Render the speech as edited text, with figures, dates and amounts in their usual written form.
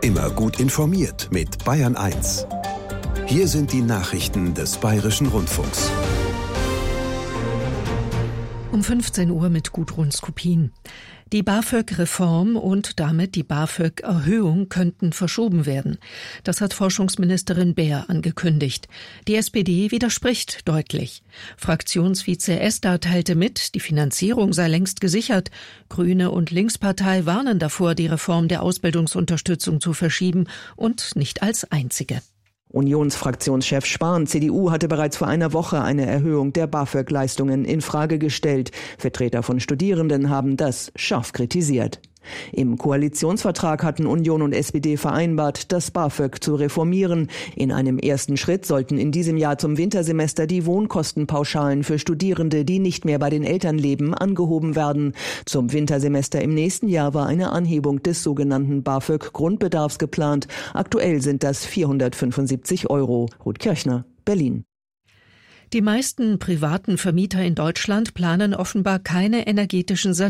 Immer gut informiert mit Bayern 1. Hier sind die Nachrichten des Bayerischen Rundfunks. Um 15 Uhr mit Gudrun Skupin. Die BAföG-Reform und damit die BAföG-Erhöhung könnten verschoben werden. Das hat Forschungsministerin Baer angekündigt. Die SPD widerspricht deutlich. Fraktionsvize Esther teilte mit, die Finanzierung sei längst gesichert. Grüne und Linkspartei warnen davor, die Reform der Ausbildungsunterstützung zu verschieben und nicht als einzige. Unionsfraktionschef Spahn, CDU, hatte bereits vor einer Woche eine Erhöhung der BAföG-Leistungen in Frage gestellt. Vertreter von Studierenden haben das scharf kritisiert. Im Koalitionsvertrag hatten Union und SPD vereinbart, das BAföG zu reformieren. In einem ersten Schritt sollten in diesem Jahr zum Wintersemester die Wohnkostenpauschalen für Studierende, die nicht mehr bei den Eltern leben, angehoben werden. Zum Wintersemester im nächsten Jahr war eine Anhebung des sogenannten BAföG-Grundbedarfs geplant. Aktuell sind das 475 €. Ruth Kirchner, Berlin. Die meisten privaten Vermieter in Deutschland planen offenbar keine energetischen